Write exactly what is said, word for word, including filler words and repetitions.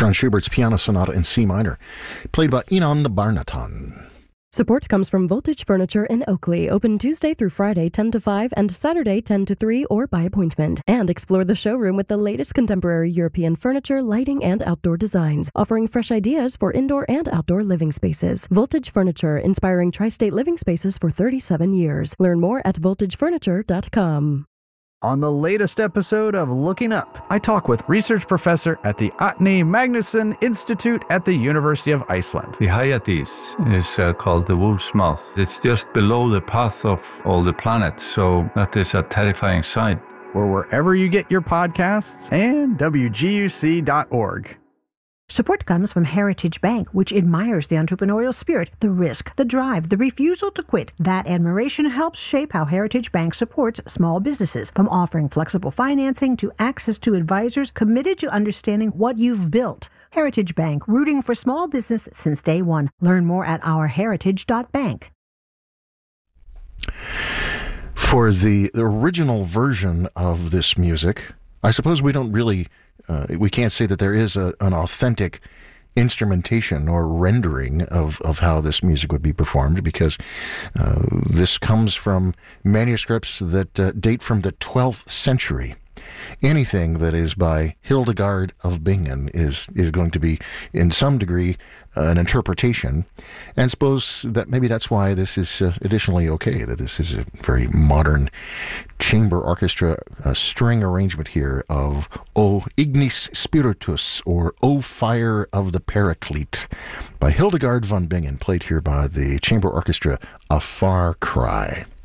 Franz Schubert's Piano Sonata in C minor, played by Inon Barnaton. Support comes from Voltage Furniture in Oakley, open Tuesday through Friday ten to five and Saturday ten to three or by appointment. And explore the showroom with the latest contemporary European furniture, lighting, and outdoor designs, offering fresh ideas for indoor and outdoor living spaces. Voltage Furniture, inspiring tri-state living spaces for thirty-seven years. Learn more at voltage furniture dot com. On the latest episode of Looking Up, I talk with research professor at the Árni Magnússon Institute at the University of Iceland. The Hyades is uh, called the Wolf's Mouth. It's just below the path of all the planets, so that is a terrifying sight. Or wherever you get your podcasts and W G U C dot org. Support comes from Heritage Bank, which admires the entrepreneurial spirit, the risk, the drive, the refusal to quit. That admiration helps shape how Heritage Bank supports small businesses, from offering flexible financing to access to advisors committed to understanding what you've built. Heritage Bank, rooting for small business since day one. Learn more at our heritage dot bank. For the original version of this music, I suppose we don't really... Uh, we can't say that there is a, an authentic instrumentation or rendering of, of how this music would be performed, because uh, this comes from manuscripts that uh, date from the twelfth century. Anything that is by Hildegard of Bingen is, is going to be, in some degree, uh, an interpretation. And suppose that maybe that's why this is uh, additionally okay, that this is a very modern chamber orchestra uh, string arrangement here of O Ignis Spiritus, or O Fire of the Paraclete, by Hildegard von Bingen, played here by the chamber orchestra A Far Cry.